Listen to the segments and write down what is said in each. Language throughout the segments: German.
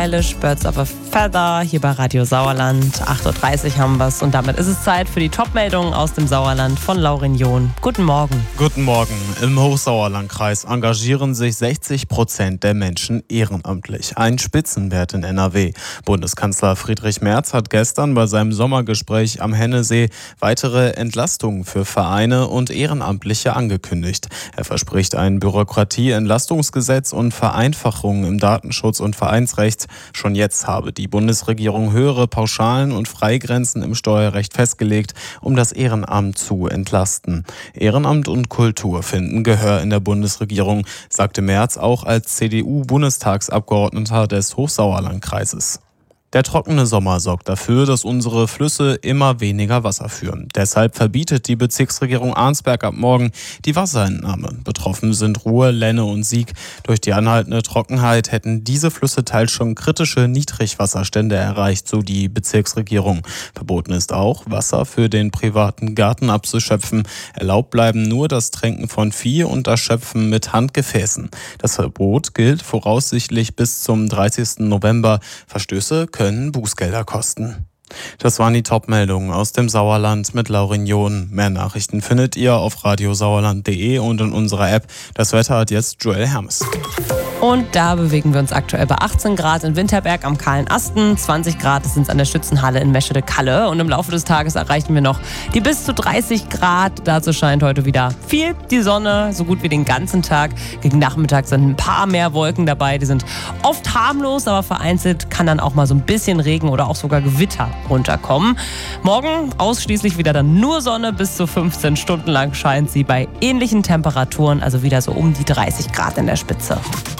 Birds of a Feather hier bei Radio Sauerland. 8.30 Uhr haben wir es und damit ist es Zeit für die Top-Meldungen aus dem Sauerland von Laurin John. Guten Morgen. Guten Morgen. Im Hochsauerlandkreis engagieren sich 60% der Menschen ehrenamtlich. Ein Spitzenwert in NRW. Bundeskanzler Friedrich Merz hat gestern bei seinem Sommergespräch am Hennesee weitere Entlastungen für Vereine und Ehrenamtliche angekündigt. Er verspricht ein Bürokratieentlastungsgesetz und Vereinfachungen im Datenschutz und Vereinsrecht. Schon jetzt habe die Bundesregierung höhere Pauschalen und Freigrenzen im Steuerrecht festgelegt, um das Ehrenamt zu entlasten. Ehrenamt und Kultur finden Gehör in der Bundesregierung, sagte Merz auch als CDU-Bundestagsabgeordneter des Hochsauerlandkreises. Der trockene Sommer sorgt dafür, dass unsere Flüsse immer weniger Wasser führen. Deshalb verbietet die Bezirksregierung Arnsberg ab morgen die Wasserentnahme. Betroffen sind Ruhr, Lenne und Sieg. Durch die anhaltende Trockenheit hätten diese Flüsse teils schon kritische Niedrigwasserstände erreicht, so die Bezirksregierung. Verboten ist auch, Wasser für den privaten Garten abzuschöpfen. Erlaubt bleiben nur das Tränken von Vieh und das Schöpfen mit Handgefäßen. Das Verbot gilt voraussichtlich bis zum 30. November. Verstöße können Bußgelder kosten. Das waren die Top-Meldungen aus dem Sauerland mit Laurin John. Mehr Nachrichten findet ihr auf radiosauerland.de und in unserer App. Das Wetter hat jetzt Joel Hermes. Und da bewegen wir uns aktuell bei 18 Grad in Winterberg am Kahlen Asten, 20 Grad sind es an der Schützenhalle in Meschede-Kalle und im Laufe des Tages erreichen wir noch die bis zu 30 Grad. Dazu scheint heute wieder viel die Sonne, so gut wie den ganzen Tag. Gegen Nachmittag sind ein paar mehr Wolken dabei, die sind oft harmlos, aber vereinzelt kann dann auch mal so ein bisschen Regen oder auch sogar Gewitter runterkommen. Morgen ausschließlich wieder dann nur Sonne, bis zu 15 Stunden lang scheint sie bei ähnlichen Temperaturen, also wieder so um die 30 Grad in der Spitze.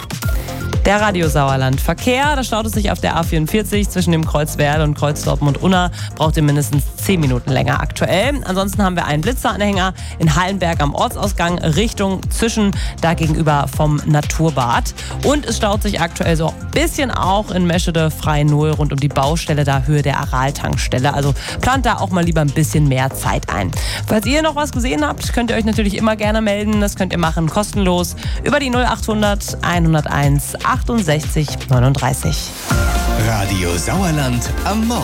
Der Radio Sauerland Verkehr, da staut es sich auf der A44 zwischen dem Kreuz Werl und Kreuz Dortmund-Unna. Braucht ihr mindestens 10 Minuten länger aktuell. Ansonsten haben wir einen Blitzeranhänger in Hallenberg am Ortsausgang Richtung Zischen, da gegenüber vom Naturbad. Und es staut sich aktuell so ein bisschen auch in Meschede Freie Null rund um die Baustelle, da Höhe der Aral-Tankstelle. Also plant da auch mal lieber ein bisschen mehr Zeit ein. Falls ihr noch was gesehen habt, könnt ihr euch natürlich immer gerne melden. Das könnt ihr machen kostenlos über die 0800 101 68 39. Radio Sauerland am Morgen.